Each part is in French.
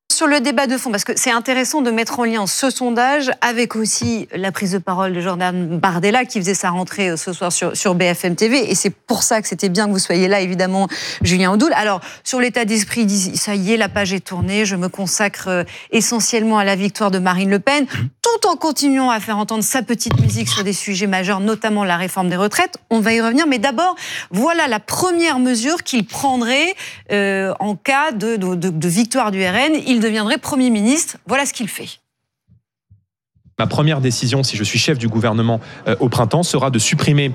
Sur le débat de fond, parce que c'est intéressant de mettre en lien ce sondage avec aussi la prise de parole de Jordan Bardella qui faisait sa rentrée ce soir sur BFM TV. Et c'est pour ça que c'était bien que vous soyez là, évidemment, Julien Audoul. Alors, sur l'état d'esprit, il dit, ça y est, la page est tournée, je me consacre essentiellement à la victoire de Marine Le Pen, tout en continuant à faire entendre sa petite musique sur des sujets majeurs, notamment la réforme des retraites. On va y revenir, mais d'abord, voilà la première mesure qu'il prendrait en cas de victoire du RN. Il deviendrait Premier ministre. Voilà ce qu'il fait. Ma première décision, si je suis chef du gouvernement au printemps, sera de supprimer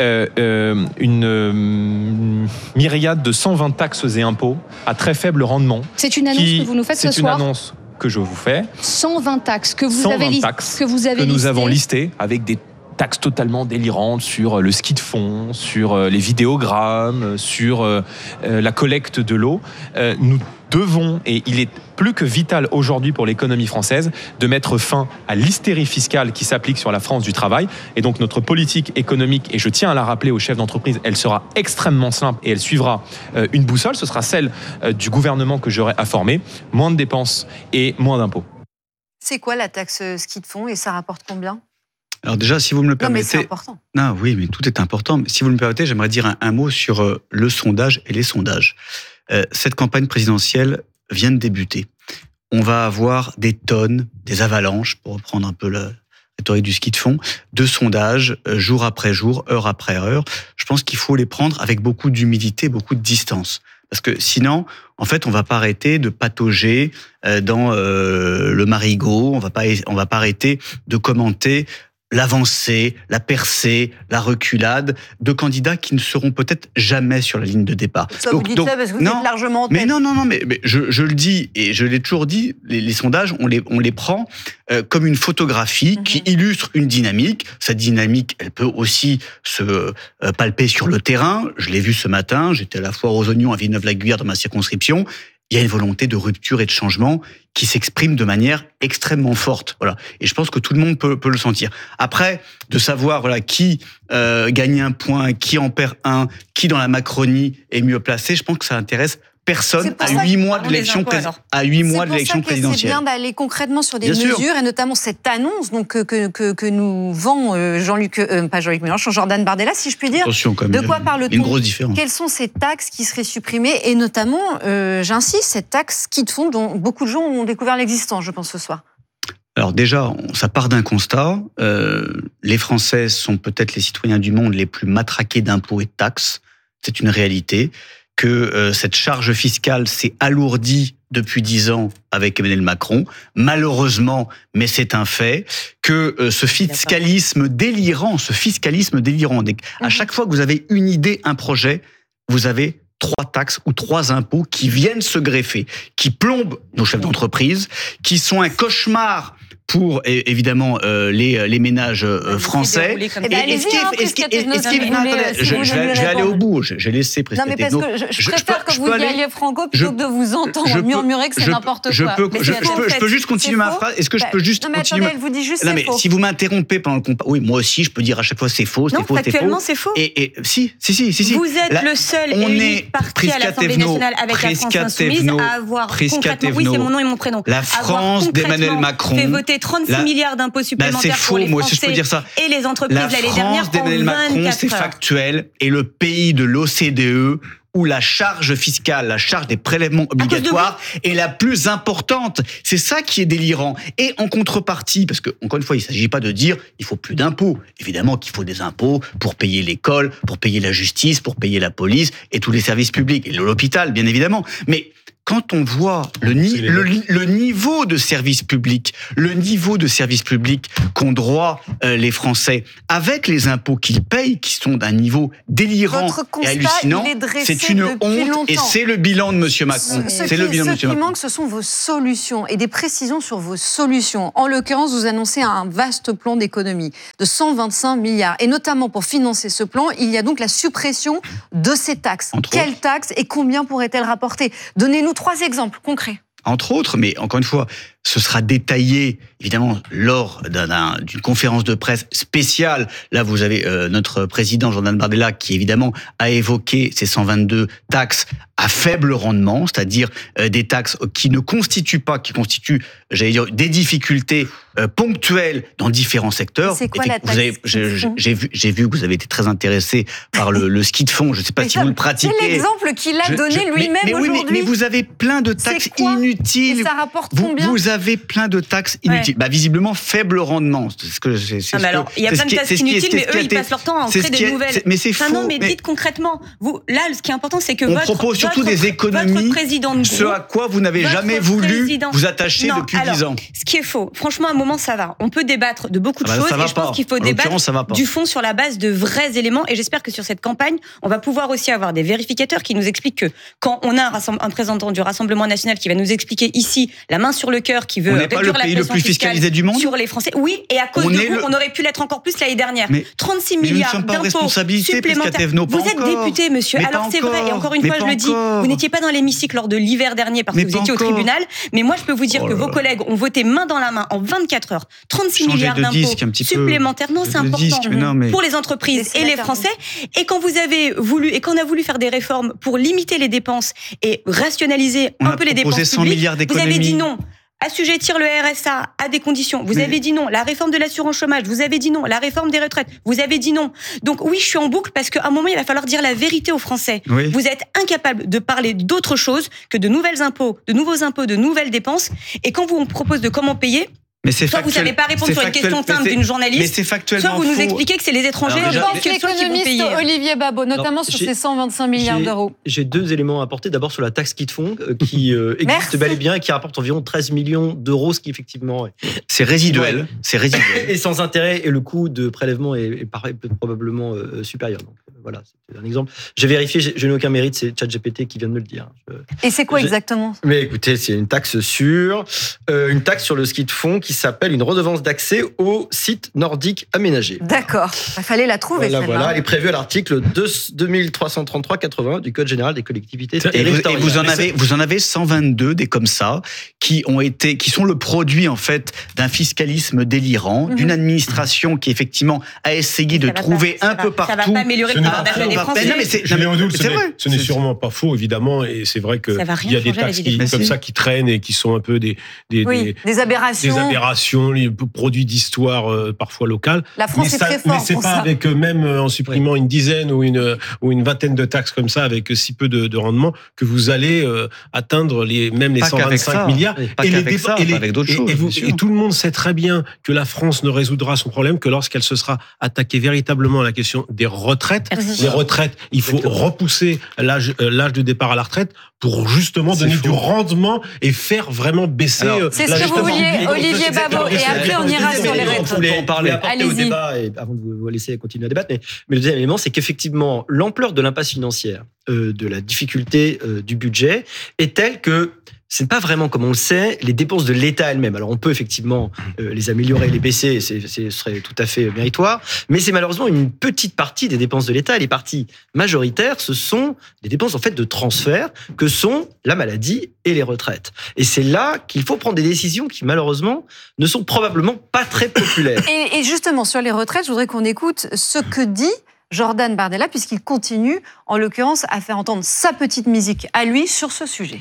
une myriade de 120 taxes et impôts à très faible rendement. C'est une annonce que vous nous faites ce soir ? C'est une annonce que je vous fais. 120 taxes que vous avez que nous avons listées avec des taxes totalement délirantes sur le ski de fond, sur les vidéogrammes, sur la collecte de l'eau. Nous devons, et il est plus que vital aujourd'hui pour l'économie française, de mettre fin à l'hystérie fiscale qui s'applique sur la France du travail. Et donc notre politique économique, et je tiens à la rappeler aux chefs d'entreprise, elle sera extrêmement simple et elle suivra une boussole. Ce sera celle du gouvernement que j'aurai à former. Moins de dépenses et moins d'impôts. C'est quoi la taxe ski de fond et ça rapporte combien ? Alors déjà, si vous me le permettez... Non, mais c'est important. Non, oui, mais tout est important. Mais si vous me le permettez, j'aimerais dire un mot sur le sondage et les sondages. Cette campagne présidentielle vient de débuter. On va avoir des tonnes, des avalanches, pour reprendre un peu la rhétorique du ski de fond, de sondages, jour après jour, heure après heure. Je pense qu'il faut les prendre avec beaucoup d'humilité, beaucoup de distance. Parce que sinon, en fait, on va pas arrêter de patauger dans le marigot, on va pas arrêter de commenter l'avancée, la percée, la reculade de candidats qui ne seront peut-être jamais sur la ligne de départ. Ça, vous dites ça parce que vous êtes largement en tête. Mais non, mais je le dis, et je l'ai toujours dit, les sondages, on les prend comme une photographie qui illustre une dynamique. Cette dynamique, elle peut aussi se palper sur le terrain. Je l'ai vu ce matin, j'étais à la foire aux oignons à Villeneuve-la-Guiard dans ma circonscription. Il y a une volonté de rupture et de changement qui s'exprime de manière extrêmement forte. Voilà. Et je pense que tout le monde peut le sentir. Après, de savoir qui gagne un point, qui en perd un, qui dans la Macronie est mieux placé, je pense que ça intéresse personne à 8 mois de l'élection présidentielle. C'est bien d'aller concrètement sur des mesures et notamment cette annonce que nous vend pas Jean-Luc Mélenchon, Jordan Bardella, si je puis dire. Attention, quand même, de quoi parle-t-on ? Une grosse différence. Quelles sont ces taxes qui seraient supprimées et notamment, j'insiste, cette taxe ski de fond dont beaucoup de gens ont découvert l'existence, je pense, ce soir. Alors déjà, ça part d'un constat. Les Français sont peut-être les citoyens du monde les plus matraqués d'impôts et de taxes. C'est une réalité. Que cette charge fiscale s'est alourdie depuis 10 ans avec Emmanuel Macron, malheureusement, mais c'est un fait, que ce fiscalisme délirant, à chaque fois que vous avez une idée, un projet, vous avez 3 taxes ou 3 impôts qui viennent se greffer, qui plombent nos chefs d'entreprise, qui sont un cauchemar pour évidemment les ménages français. Je vais aller au bout. J'ai laissé préciser. Non, mais parce que je préfère que vous y alliez franco plutôt que de vous entendre murmurer que c'est n'importe quoi. Je peux juste continuer ma phrase. Est-ce que je peux juste continuer? Non, mais attendez, elle vous dit juste c'est faux. Si vous m'interrompez pendant le combat, oui, moi aussi, je peux dire à chaque fois c'est faux, c'est faux, c'est faux. Factuellement, c'est faux. Et si. Vous êtes le seul élu parti à l'Assemblée nationale avec la France Insoumise à avoir concrètement, oui, c'est mon nom et mon prénom, la France d'Emmanuel Macron fait voter 36 milliards d'impôts supplémentaires pour les Français et les entreprises l'année dernière. La France d'Emmanuel Macron, c'est factuel, est le pays de l'OCDE où la charge fiscale, la charge des prélèvements obligatoires est la plus importante. C'est ça qui est délirant. Et en contrepartie, parce que, encore une fois, il ne s'agit pas de dire il faut plus d'impôts. Évidemment qu'il faut des impôts pour payer l'école, pour payer la justice, pour payer la police et tous les services publics. Et l'hôpital, bien évidemment. Mais quand on voit le niveau de service public, qu'ont droit les Français, avec les impôts qu'ils payent, qui sont d'un niveau délirant et hallucinant, c'est une honte et c'est le bilan de M. Macron. Ce qui manque, ce sont vos solutions et des précisions sur vos solutions. En l'occurrence, vous annoncez un vaste plan d'économie de 125 milliards. Et notamment pour financer ce plan, il y a donc la suppression de ces taxes. Quelles taxes et combien pourraient-elles rapporter ? Donnez-nous 3 exemples concrets. Entre autres, mais encore une fois, ce sera détaillé, évidemment, lors d'une conférence de presse spéciale. Là, vous avez notre président, Jordan Bardella, qui, évidemment, a évoqué ces 122 taxes à faible rendement, c'est-à-dire des taxes qui constituent, j'allais dire, des difficultés ponctuelles dans différents secteurs. C'est quoi la taxe ? J'ai vu que vous avez été très intéressé par le ski de fond. Je ne sais pas si vous le pratiquez. C'est l'exemple qu'il a donné lui-même aujourd'hui. Mais vous avez plein de taxes inutiles. Et ça rapporte combien ? Vous avez plein de taxes inutiles. Visiblement, faible rendement. Alors, il y a plein de taxes inutiles, mais eux, ils passent leur temps à en créer des nouvelles. Mais c'est faux. Non, mais dites concrètement. Là, ce qui est important, c'est que on propose surtout des économies, ce à quoi vous n'avez jamais voulu vous attacher depuis 10 ans. Ce qui est faux. Franchement, à un moment, ça va. On peut débattre de beaucoup de choses, et je pense qu'il faut débattre du fond sur la base de vrais éléments. Et j'espère que sur cette campagne, on va pouvoir aussi avoir des vérificateurs qui nous expliquent que quand on a un représentant du Rassemblement national qui va nous expliquer ici, la main sur le cœur, qui veut réduire la pression fiscale. On n'est pas le pays le plus fiscalisé du monde sur les Français. Oui, et à cause de vous, on aurait pu l'être encore plus l'année dernière. 36 milliards d'impôts supplémentaires. Vous êtes député, monsieur. Alors c'est vrai, et encore une fois, je le dis, vous n'étiez pas dans l'hémicycle lors de l'hiver dernier parce que vous étiez au tribunal. Mais moi, je peux vous dire que vos collègues ont voté main dans la main en 24 heures 36 milliards d'impôts supplémentaires. Non, c'est important pour les entreprises et les Français. Et quand vous avez voulu, et qu'on a voulu faire des réformes pour limiter les dépenses et rationaliser un peu les dépenses publiques, vous avez dit non. Assujettir le RSA à des conditions. Vous avez dit non. La réforme de l'assurance chômage. Vous avez dit non. La réforme des retraites. Vous avez dit non. Donc oui, je suis en boucle parce qu'à un moment, il va falloir dire la vérité aux Français. Oui. Vous êtes incapable de parler d'autre chose que de nouveaux impôts, de nouvelles dépenses. Et quand on propose de comment payer, soit vous ne savez pas répondre sur une question simple d'une journaliste, soit vous nous expliquez que c'est les étrangers qui vont payer. Olivier Babot, notamment sur ces 125 milliards d'euros. J'ai 2 éléments à apporter. D'abord sur la taxe ski de fond, qui existe bel et bien et qui rapporte environ 13 millions d'euros, ce qui effectivement... C'est résiduel. Et sans intérêt, et le coût de prélèvement est probablement supérieur. Donc voilà, c'est un exemple. J'ai vérifié, je n'ai aucun mérite, c'est ChatGPT qui vient de me le dire. Et c'est quoi exactement ? Mais écoutez, c'est une taxe sur le ski de fond qui s'appelle une redevance d'accès aux sites nordiques aménagés. D'accord, il fallait la trouver. Voilà, elle est prévue à l'article 2333-80 du Code général des collectivités territoriales. Et vous en avez 122 des comme ça qui sont le produit en fait d'un fiscalisme délirant, d'une administration qui effectivement a essayé de trouver un peu partout. Ça va pas améliorer le pouvoir d'achat des Français. Ce n'est sûrement pas faux, évidemment, et c'est vrai qu'il y a des taxes comme ça qui traînent et qui sont un peu des aberrations, les produits d'histoire parfois locales. La France est très forte. Mais c'est pas avec même en supprimant une dizaine ou une vingtaine de taxes comme ça avec si peu de rendement que vous allez atteindre les 125 milliards. Et tout le monde sait très bien que la France ne résoudra son problème que lorsqu'elle se sera attaquée véritablement à la question des retraites. Les retraites, il faut repousser l'âge de départ à la retraite pour justement donner du rendement et faire vraiment baisser. C'est ce que vous vouliez, Olivier Babot, et après on ira sur les retraites. Je voulais apporter au débat, et avant de vous laisser continuer à débattre, mais le deuxième élément, c'est qu'effectivement, l'ampleur de l'impasse financière, de la difficulté du budget est telle que ce n'est pas vraiment, comme on le sait, les dépenses de l'État elles-mêmes. Alors on peut effectivement les améliorer, les baisser, ce serait tout à fait méritoire, mais c'est malheureusement une petite partie des dépenses de l'État. Et les parties majoritaires, ce sont des dépenses en fait de transfert que sont la maladie et les retraites. Et c'est là qu'il faut prendre des décisions qui malheureusement ne sont probablement pas très populaires. Et justement sur les retraites, je voudrais qu'on écoute ce que dit Jordan Bardella, puisqu'il continue, en l'occurrence, à faire entendre sa petite musique à lui sur ce sujet.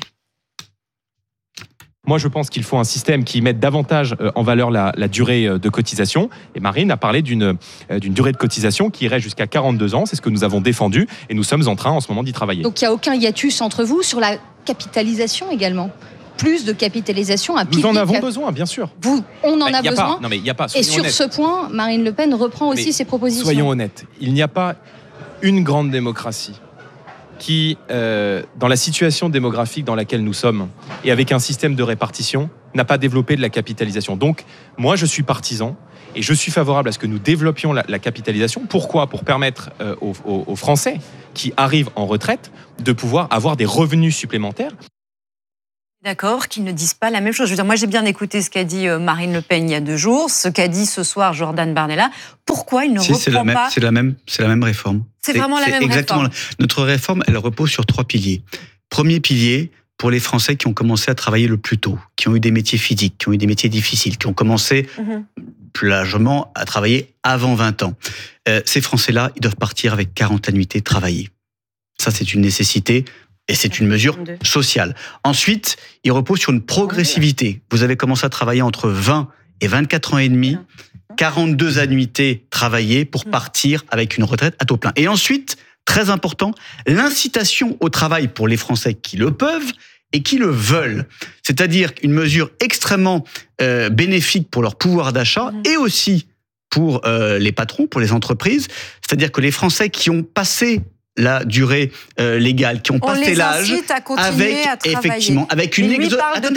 Moi, je pense qu'il faut un système qui mette davantage en valeur la durée de cotisation. Et Marine a parlé d'une durée de cotisation qui irait jusqu'à 42 ans. C'est ce que nous avons défendu et nous sommes en train en ce moment d'y travailler. Donc il n'y a aucun hiatus entre vous sur la capitalisation également ? Plus de capitalisation à Nous en avons besoin, bien sûr. On en a besoin. Non, mais il n'y a pas. Et sur ce point, Marine Le Pen reprend aussi ses propositions. Soyons honnêtes. Il n'y a pas une grande démocratie qui, dans la situation démographique dans laquelle nous sommes, et avec un système de répartition, n'a pas développé de la capitalisation. Donc, moi, je suis partisan, et je suis favorable à ce que nous développions la capitalisation. Pourquoi ? Pour permettre aux Français qui arrivent en retraite de pouvoir avoir des revenus supplémentaires. D'accord, qu'ils ne disent pas la même chose. Je veux dire, moi, j'ai bien écouté ce qu'a dit Marine Le Pen il y a 2 jours, ce qu'a dit ce soir Jordan Bardella. Pourquoi il ne reprend pas... C'est la même réforme. C'est vraiment la même exactement réforme. Notre réforme, elle repose sur 3 piliers. Premier pilier, pour les Français qui ont commencé à travailler le plus tôt, qui ont eu des métiers physiques, qui ont eu des métiers difficiles, qui ont commencé plus largement à travailler avant 20 ans. Ces Français-là, ils doivent partir avec 40 annuités travaillées. Ça, c'est une nécessité Et c'est une mesure sociale. Ensuite, il repose sur une progressivité. Vous avez commencé à travailler entre 20 et 24 ans et demi, 42 annuités travaillées pour partir avec une retraite à taux plein. Et ensuite, très important, l'incitation au travail pour les Français qui le peuvent et qui le veulent. C'est-à-dire une mesure extrêmement bénéfique pour leur pouvoir d'achat et aussi pour les patrons, pour les entreprises. C'est-à-dire que les Français qui ont passé la durée légale, qui ont passé l'âge, avec une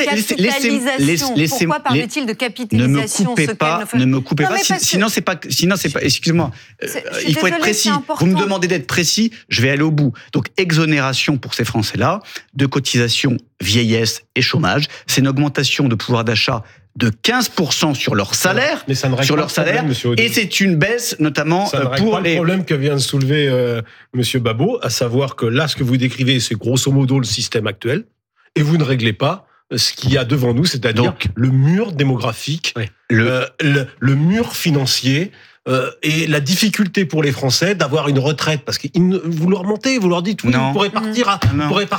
Pourquoi parle-t-il de capitalisation? Ne me coupez pas. Sinon c'est pas. Excusez-moi. Il faut être précis. Vous me demandez d'être précis. Je vais aller au bout. Donc exonération pour ces Français-là de cotisations vieillesse et chômage. C'est une augmentation de pouvoir d'achat de 15% sur leur salaire, et c'est une baisse notamment pour les... Le problème que vient de soulever Monsieur Babot, à savoir que là, ce que vous décrivez, c'est grosso modo le système actuel, et vous ne réglez pas ce qu'il y a devant nous, c'est-à-dire le mur démographique, le mur financier, et la difficulté pour les Français d'avoir une retraite, parce que vous leur mentez, vous leur dites oui, vous pourrez partir à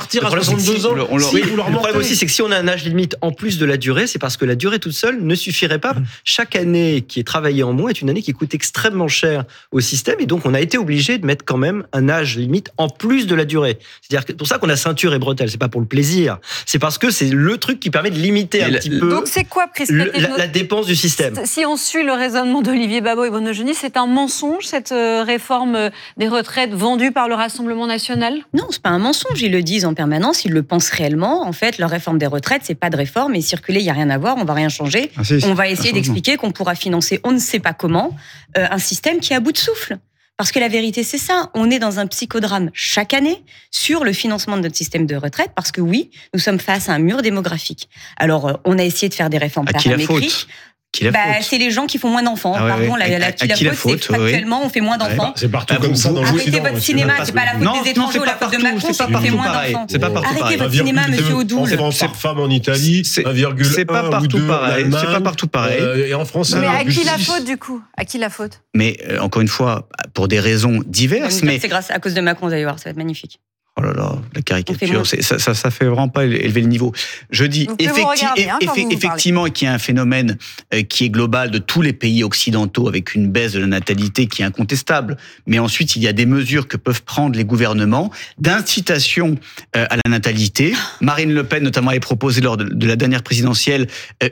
62 ans. Le problème aussi, c'est que si on a un âge limite en plus de la durée, c'est parce que la durée toute seule ne suffirait pas. Chaque année qui est travaillée en moins est une année qui coûte extrêmement cher au système, et donc on a été obligé de mettre quand même un âge limite en plus de la durée. C'est-à-dire que pour ça qu'on a ceinture et bretelles, c'est pas pour le plaisir, c'est parce que c'est le truc qui permet de limiter un petit peu. Donc c'est quoi, la dépense du système? Si on suit le raisonnement d'Olivier Babot et Bruno Jeuni, c'est un mensonge, cette réforme des retraites vendue par le Rassemblement national? Non, c'est pas un mensonge. Ils le disent en permanence, ils le pensent réellement. En fait, leur réforme des retraites, c'est pas de réforme, et circuler, il y a rien à voir, on va rien changer. On va essayer d'expliquer qu'on pourra financer, on ne sait pas comment, un système qui est à bout de souffle. Parce que la vérité, c'est ça. On est dans un psychodrame chaque année sur le financement de notre système de retraite, parce que oui, nous sommes face à un mur démographique. Alors, on a essayé de faire des réformes paramétriques. C'est les gens qui font moins d'enfants. Pardon, la faute, c'est factuellement, on fait moins d'enfants. C'est partout comme ça dans le Occident. Arrêtez votre cinéma, c'est pas la faute des étrangers ou la faute de Macron, c'est qu'on fait moins d'enfants. C'est pas partout pareil. Arrêtez votre cinéma, monsieur Odoul. Par femme en Italie, 1,1 c'est pas partout pareil. C'est pas partout pareil. Et en France, mais à qui la faute, du coup? À qui la faute? Mais encore une fois, pour des raisons diverses. Mais c'est grâce à cause de Macron, vous allez voir, ça va être magnifique. Oh là là, la caricature, ça fait vraiment pas élever le niveau. Je dis effectivement qu'il y a un phénomène qui est global de tous les pays occidentaux avec une baisse de la natalité qui est incontestable. Mais ensuite, il y a des mesures que peuvent prendre les gouvernements d'incitation à la natalité. Marine Le Pen, notamment, avait proposé lors de la dernière présidentielle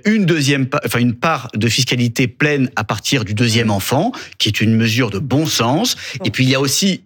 une part de fiscalité pleine à partir du deuxième enfant, qui est une mesure de bon sens. Et puis il y a aussi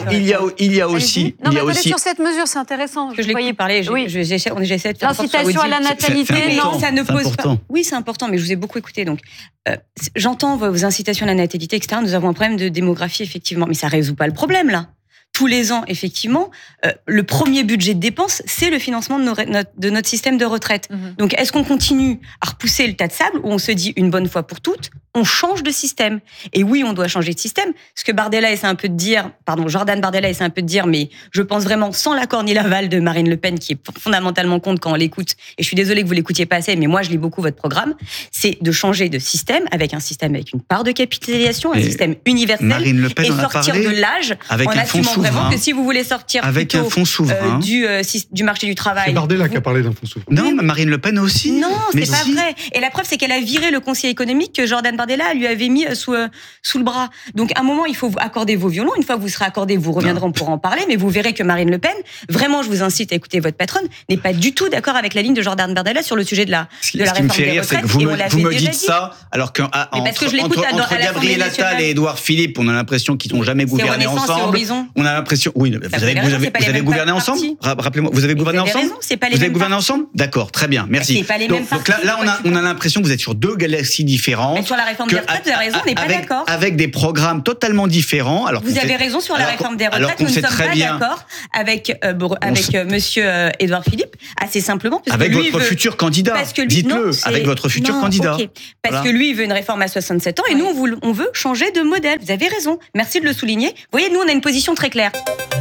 sur cette mesure, c'est intéressant. Je l'écoute parler, j'essaie de faire l'incitation à la natalité, non, ça ne pose pas. Oui, c'est important, mais je vous ai beaucoup écouté, donc j'entends vos incitations à la natalité, etc. Nous avons un problème de démographie, effectivement, mais ça résout pas le problème, là. Tous les ans, effectivement, le premier budget de dépenses, c'est le financement de notre système de retraite. Donc, est-ce qu'on continue à repousser le tas de sable, ou on se dit une bonne fois pour toutes, on change de système? Et oui, on doit changer de système. Ce que Jordan Bardella essaie un peu de dire, mais je pense vraiment sans l'accord ni l'aval de Marine Le Pen, qui est fondamentalement contre quand on l'écoute, et je suis désolée que vous l'écoutiez pas assez, mais moi je lis beaucoup votre programme, c'est de changer de système, avec un système avec une part de capitalisation, un système universel, Marine Le Pen et sortir de l'âge en assumant vraiment que si vous voulez sortir avec un fonds souverain du marché du travail... C'est Bardella qui a parlé d'un fonds souverain. Non, mais Marine Le Pen aussi. Non, c'est pas vrai. Et la preuve, c'est qu'elle a viré le conseiller économique que Jordan Bardella lui avait mis sous le bras. Donc, à un moment, il faut accorder vos violons. Une fois que vous serez accordés, vous reviendrez pour en parler. Mais vous verrez que Marine Le Pen, vraiment, je vous incite à écouter votre patronne, n'est pas du tout d'accord avec la ligne de Jordan Bardella sur le sujet de la réforme des retraites. C'est que vous me dites ça, alors qu'entre Gabriel Attal et Édouard Philippe, on a l'impression qu'ils n'ont jamais gouverné ensemble. On a l'impression... Oui, vous avez gouverné ensemble? Rappelez-moi, vous avez gouverné ensemble? Vous avez gouverné ensemble? D'accord, très bien, merci. Donc là, on a l'impression que vous êtes sur deux galaxies différentes. Mais sur la réforme des retraites, vous avez raison, on n'est pas d'accord. Avec des programmes totalement différents. Alors vous avez raison sur la réforme des retraites, nous ne sommes pas d'accord avec monsieur Édouard Philippe, assez simplement. Avec votre futur candidat, dites-le, avec votre futur candidat. Parce que lui, il veut une réforme à 67 ans et nous, on veut changer de modèle. Vous avez raison, merci de le souligner. Vous voyez, nous, on a une position très claire.